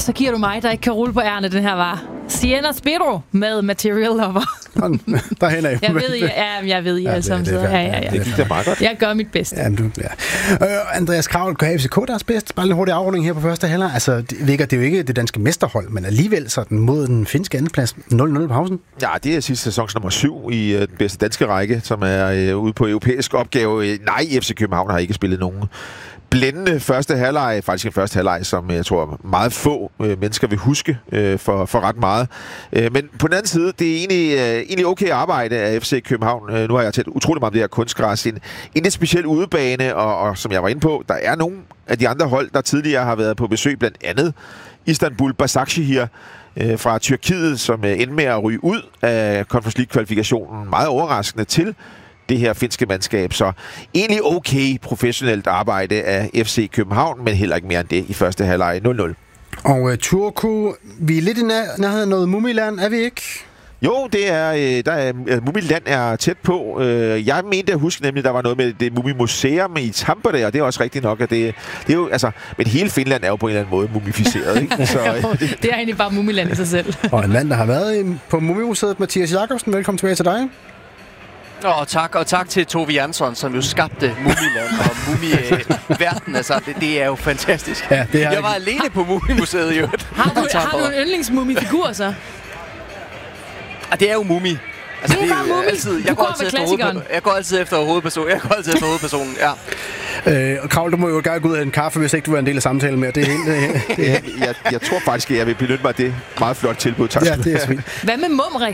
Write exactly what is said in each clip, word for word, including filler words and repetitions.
så giver du mig, der ikke kan rulle på ærne, den her var Sienna Spiro med Material Lover. Derhen er jeg ved, I, ja, jeg ved, I ja, alle sammen sidder. Ja, ja, ja. Det gik da meget godt. Jeg gør mit bedste. Ja, du, ja. Øh, Andreas Kravl, gør F C K deres bedste? Bare en hurtig afrunding her på første halvleg. Altså, det, det er jo ikke det danske mesterhold, men alligevel sådan mod den finske andenplads nul nul i pausen. Ja, det er sidste sæsons nummer syv i uh, den bedste danske række, som er uh, ude på europæisk opgave. Nej, F C København har ikke spillet nogen blændende første halvleg, faktisk en første halvleg, som jeg tror meget få øh, mennesker vil huske øh, for, for ret meget. Øh, men på den anden side, det er egentlig, øh, egentlig okay arbejde af F C København. Øh, nu har jeg talt utrolig meget om det her kunstgræs. En, en lidt speciel udebane, og, og som jeg var inde på, der er nogle af de andre hold, der tidligere har været på besøg, blandt andet Istanbul Başakşehir øh, fra Tyrkiet, som øh, endte med at ryge ud af Conference League-kvalifikationen. Meget overraskende til det her finske mandskab. Så egentlig okay professionelt arbejde af F C København, men heller ikke mere end det i første halvleg nul nul. Og uh, Turku, vi er lidt i nær- nærheden af noget Mumiland, er vi ikke? Jo, det er, øh, der er, uh, Mumiland er tæt på. Uh, jeg mente at huske nemlig, der var noget med det Mumimuseum i Tampere, og det er også rigtigt nok, at det, det er jo, altså, men hele Finland er jo på en eller anden måde mumificeret, ikke? Så, uh, det, det er egentlig bare Mumiland i sig selv. Og en mand, der har været på Mumimuseet, Mathias Jakobsen, velkommen tilbage til dig. Og tak, og tak til Tove Jansson, som jo skabte Mumiland og Mumie-verden. Altså, det, det er jo fantastisk. Ja, det er jeg var alene på Mumimuseet, jo. Har du, har du en yndlingsmumifigur, så? Ah, det er jo Mumi. Altså, det er, det er bare altid, jeg, går altid efter hovedpersonen. jeg går altid efter hovedpersonen. Jeg går altid efter hovedpersonen, ja. Øh, og Kravl, du må jo gerne gå ud af en kaffe, hvis ikke du er en del af samtalen mere. Det er helt... Det, det er. jeg, jeg tror faktisk, at jeg vil benytte mig af det meget flot tilbud. Tak. Ja, det er svært. Hvad med Mumrik?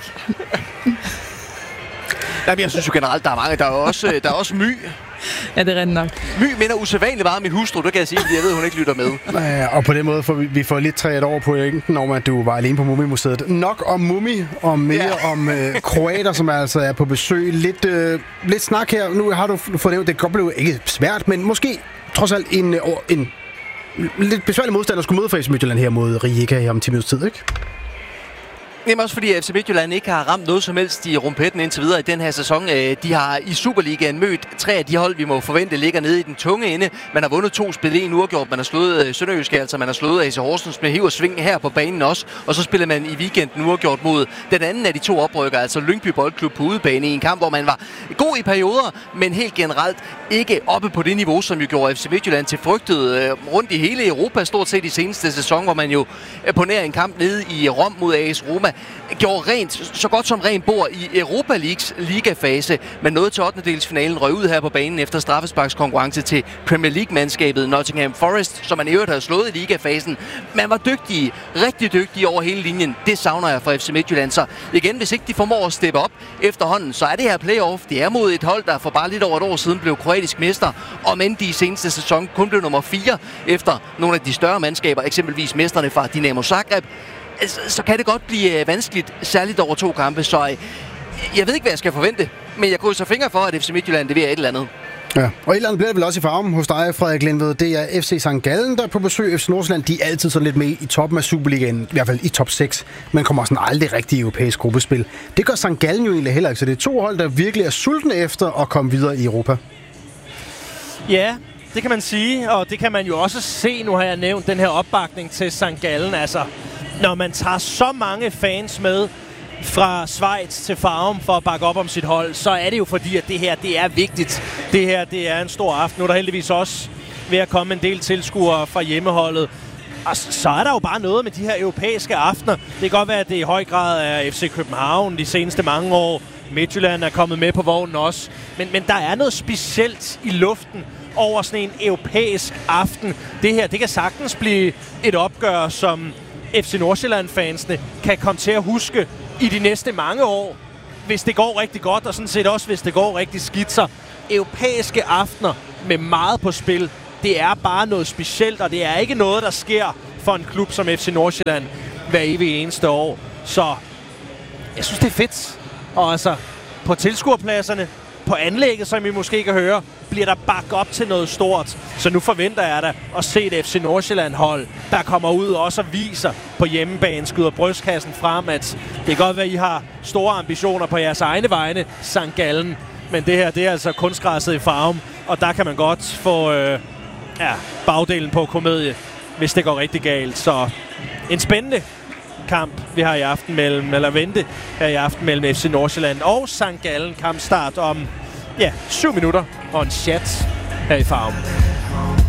Jamen, jeg synes jo generelt, der er mange. Der er også, der er også My. Ja, det er rent nok. My minder usædvanligt meget om min hustru, det kan jeg sige, fordi jeg ved, hun ikke lytter med. Ja, og på den måde får vi, vi får lidt træet over på enten om, at du var alene på Mumimuseet. Nok om Mumi, og mere ja. om øh, kroater, som altså er på besøg. Lidt, øh, lidt snak her. Nu har du fået det, det kan blive ikke svært, men måske trods alt en, øh, en lidt besværlig modstander skulle møde for F C Midtjylland her mod Rijeka her om ti minutters tid, ikke? Jamen også fordi F C Midtjylland ikke har ramt noget som helst i rumpetten indtil videre i den her sæson. De har i Superligaen mødt tre af de hold, vi må forvente ligger nede i den tunge ende. Man har vundet to spil, en uafgjort. Man har slået Sønderjyske, altså man har slået A C Horsens med hiv og sving her på banen også. Og så spiller man i weekenden uafgjort mod den anden af de to oprykker, altså Lyngby Boldklub på udebane i en kamp, hvor man var god i perioder, men helt generelt ikke oppe på det niveau, som jo gjorde F C Midtjylland til frygtet rundt i hele Europa, stort set i seneste sæson, hvor man jo på nær en kamp nede i Rom mod A S Roma gjorde rent, så godt som rent bord i Europa Leagues ligafase, men nåede til ottendedelsfinalen, røg ud her på banen efter straffesparkskonkurrence til Premier League-mandskabet Nottingham Forest, som man i øvrigt havde slået i ligafasen. Man var dygtige, rigtig dygtige over hele linjen. Det savner jeg fra F C Midtjylland. Så igen, hvis ikke de formår at steppe op efterhånden, så er det her playoff. Det er mod et hold, der for bare lidt over et år siden blev kroatisk mester, og men de i seneste sæson kun blev nummer fire efter nogle af de større mandskaber, eksempelvis mesterne fra Dinamo Zagreb. Så kan det godt blive vanskeligt, særligt over to kampe, så jeg ved ikke, hvad jeg skal forvente, men jeg krydser fingre for, at F C Midtjylland leverer et eller andet. Ja, og et eller andet bliver det vel også i farven hos dig, Frederik Lindved. Det er F C Sankt Gallen, der er på besøg. F C Nordsjælland, de er altid sådan lidt med i toppen af Superligaen, i hvert fald i top seks, men kommer sådan aldrig rigtig i europæisk gruppespil. Det gør Sankt Gallen jo egentlig heller ikke, så det er to hold, der virkelig er sultne efter at komme videre i Europa. Ja, det kan man sige, og det kan man jo også se, nu har jeg nævnt den her opbakning til Sankt Gallen, altså når man tager så mange fans med fra Schweiz til Farum for at bakke op om sit hold, så er det jo fordi, at det her, det er vigtigt. Det her, det er en stor aften. Nu er der heldigvis også ved at komme en del tilskuere fra hjemmeholdet. Og så er der jo bare noget med de her europæiske aftener. Det kan godt være, at det i høj grad er F C København de seneste mange år. Midtjylland er kommet med på vognen også. Men, men der er noget specielt i luften over sådan en europæisk aften. Det her, det kan sagtens blive et opgør, som F C Nordsjælland-fansene kan komme til at huske i de næste mange år, hvis det går rigtig godt, og sådan set også, hvis det går rigtig skidt. Så europæiske aftener med meget på spil, det er bare noget specielt, og det er ikke noget, der sker for en klub som F C Nordsjælland hver evig eneste år. Så jeg synes, det er fedt. Og altså, på tilskuerpladserne, på anlægget, som I måske kan høre, bliver der bakket op til noget stort. Så nu forventer jeg da at se et F C Nordsjælland-hold, der kommer ud og også viser på hjemmebane, skyder brystkassen frem, at det kan godt være, at I har store ambitioner på jeres egne vegne, Sankt Gallen. Men det her, det er altså kunstgræsset i Farum, og der kan man godt få øh, ja, bagdelen på komedie. hvis det går rigtig galt. Så en spændende kamp, vi har i aften mellem, eller vente her i aften mellem F C Nordsjælland og Sankt Gallen. Kampstart om, ja, syv minutter og en chat her i Farum.